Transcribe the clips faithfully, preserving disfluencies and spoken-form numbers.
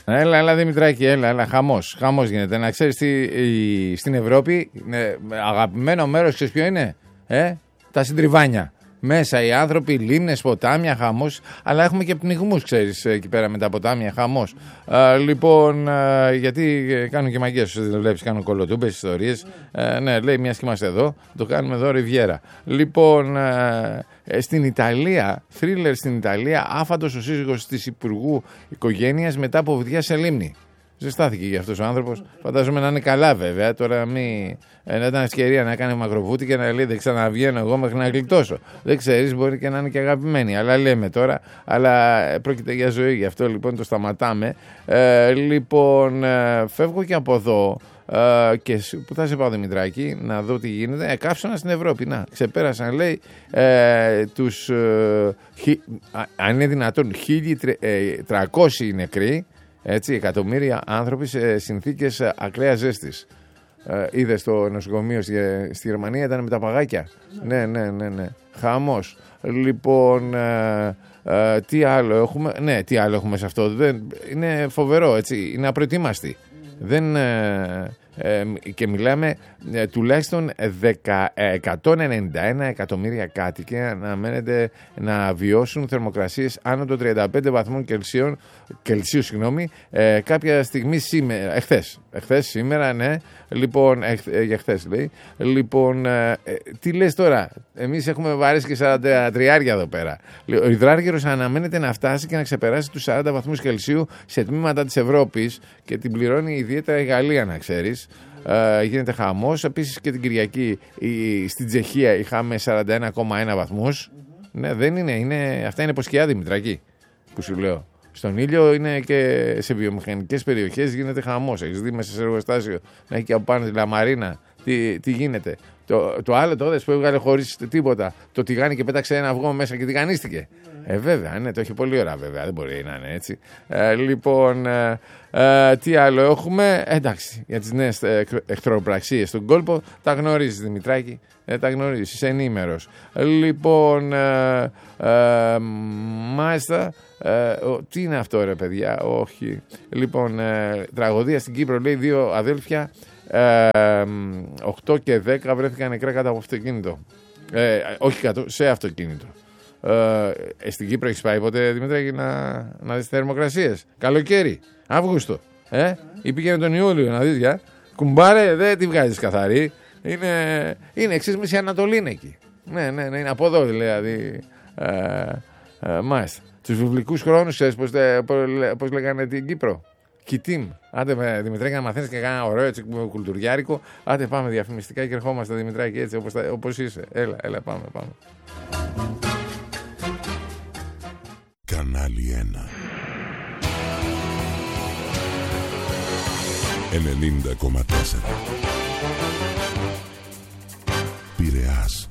Έλα, έλα Δημητράκη, έλα, έλα, χαμός, χαμός γίνεται. Να ξέρεις τι, η, στην Ευρώπη, ε, αγαπημένο μέρος, ξέρεις ποιο είναι, ε, τα συντριβάνια. Μέσα οι άνθρωποι, λίμνες, ποτάμια, χαμός, αλλά έχουμε και πνιγμούς, ξέρεις, εκεί πέρα με τα ποτάμια, χαμός. Ε, λοιπόν, ε, γιατί κάνουν και μαγκές, δεν βλέπεις, κάνουν κολοτούμπες, ιστορίες. Ε, ναι, λέει, μιας και είμαστε εδώ, το κάνουμε εδώ Ριβιέρα. Λοιπόν, ε, στην Ιταλία, θρίλερ στην Ιταλία, άφαντος ο σύζυγος της υπουργού οικογένειας μετά από βδιά σε λίμνη. Ζεστάθηκε για αυτός ο άνθρωπος. Φαντάζομαι να είναι καλά βέβαια. Τώρα μη. Ε, να ήταν ευκαιρία να κάνει μακροβούτη και να λέει δεν ξαναβγαίνω εγώ μέχρι να γλιτώσω. Δεν ξέρεις, μπορεί και να είναι και αγαπημένοι. Αλλά λέμε τώρα. Αλλά πρόκειται για ζωή. Γι' αυτό λοιπόν το σταματάμε. Ε, λοιπόν, ε, φεύγω και από εδώ. Uh, και που θα σε πάω Δημητράκη να δω τι γίνεται. Ε, καύσωνα στην Ευρώπη. Να, ξεπέρασαν λέει ε, τους ε, χι, α, αν είναι δυνατόν χίλια τριακόσιοι νεκροί, έτσι, εκατομμύρια άνθρωποι σε συνθήκες ακραίας ζέστης. Ε, είδε στο νοσοκομείο στη, στη Γερμανία, ήταν με τα παγάκια. Ναι, ναι, ναι, ναι. Χαμός. Λοιπόν, ε, ε, τι άλλο έχουμε. Ναι, τι άλλο έχουμε σε αυτό. Δεν, είναι φοβερό, έτσι. Είναι απροετοίμαστοι. Δεν, ε, ε, και μιλάμε ε, τουλάχιστον εκατόν ενενήντα ένα εκατομμύρια κάτοικοι αναμένεται να βιώσουν θερμοκρασίες άνω των τριάντα πέντε βαθμών Κελσίου, Κελσίου συγγνώμη, ε, κάποια στιγμή σήμερα, εχθές, εχθές σήμερα, ναι, λοιπόν, εχ, ε, για χθες λέει, λοιπόν, ε, ε, τι λες τώρα, εμείς έχουμε βαρέσει και σαράντα τρία εδώ πέρα. Ο υδράργυρος αναμένεται να φτάσει και να ξεπεράσει τους σαράντα βαθμούς Κελσίου σε τμήματα της Ευρώπης και την πληρώνει ιδιαίτερα η Γαλλία, να ξέρεις. Uh, γίνεται χαμός. Επίσης και την Κυριακή η, στην Τσεχία είχαμε σαράντα ένα κόμμα ένα βαθμούς. Mm-hmm. Ναι, δεν είναι, είναι, αυτά είναι υποσκιά Δημητράκη που σου λέω. Στον ήλιο είναι και σε βιομηχανικές περιοχές γίνεται χαμός. Έχεις δει μέσα σε εργοστάσιο να έχει και από πάνω τη λαμαρίνα. Τι, τι γίνεται. Το, το άλλο το έδες που έβγαλε χωρίς τίποτα. Το τηγάνι και πέταξε ένα αυγό μέσα και τηγανίστηκε. Mm. Ε, βέβαια, ναι, το έχει πολύ ώρα βέβαια. Δεν μπορεί να είναι έτσι. Ε, λοιπόν, ε, ε, τι άλλο έχουμε. Ε, εντάξει, για τις νέες ε, εχθροπραξίες στον κόλπο τα γνωρίζεις Δημητράκη. Ε, τα γνωρίζεις, είσαι ενήμερος. Λοιπόν, ε, ε, μάλιστα. Ε, ο, τι είναι αυτό ρε παιδιά, όχι. Λοιπόν, ε, τραγωδία στην Κύπρο λέει δύο αδέλφια. Ε, οκτώ και δέκα βρέθηκαν νεκρά κάτω από αυτοκίνητο. Ε, όχι κάτω, σε αυτοκίνητο. Ε, ε, στην Κύπρο έχεις πάει ποτέ Δημήτρη να, να δεις θερμοκρασίες? Καλοκαίρι, Αύγουστο. Ε, ή πήγαινε τον Ιούλιο να δεις για. Κουμπάρε, δεν τη βγάζεις καθαρή. Είναι, είναι εξής μισή Ανατολή είναι εκεί. Ναι, ναι, ναι, είναι από εδώ δηλαδή. Ε, ε, μάλιστα. Τους βιβλικούς χρόνους, ξέρεις πώς, πώς λέγανε την Κύπρο? Κιτίμ. Άντε με Δημητράκη να μαθαίνεις και κάνα ωραίο έτσι κουλτουριάρικο. Άντε πάμε διαφημιστικά και ερχόμαστε Δημητράκη έτσι όπως, όπως είσαι. Έλα, έλα πάμε, πάμε. Κανάλι ένα ενενήντα κόμμα τέσσερα Πειραιάς.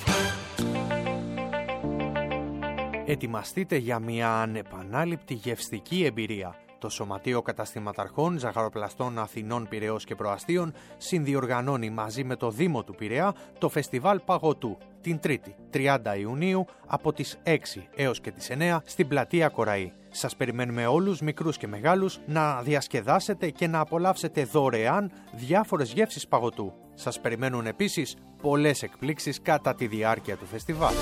Ετοιμαστείτε για μια ανεπανάληπτη γευστική εμπειρία. Το Σωματείο Καταστηματαρχών Ζαχαροπλαστών Αθηνών Πειραιώς και Προαστίων συνδιοργανώνει μαζί με το Δήμο του Πειραιά το Φεστιβάλ Παγωτού την Τρίτη, τριάντα Ιουνίου από τις έξι έως και τις εννέα στην Πλατεία Κοραή. Σας περιμένουμε όλους, μικρούς και μεγάλους, να διασκεδάσετε και να απολαύσετε δωρεάν διάφορες γεύσεις παγωτού. Σας περιμένουν επίσης πολλές εκπλήξεις κατά τη διάρκεια του φεστιβάλ.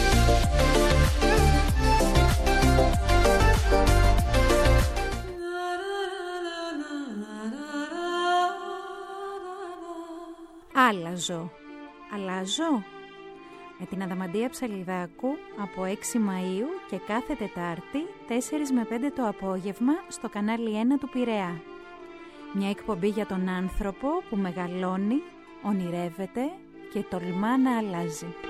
Άλλαζω. Αλλάζω. Με την Αδαμαντία Ψαλιδάκου από έξι Μαΐου και κάθε Τετάρτη τέσσερα με πέντε το απόγευμα στο κανάλι ένα του Πειραιά. Μια εκπομπή για τον άνθρωπο που μεγαλώνει, ονειρεύεται και τολμά να αλλάζει.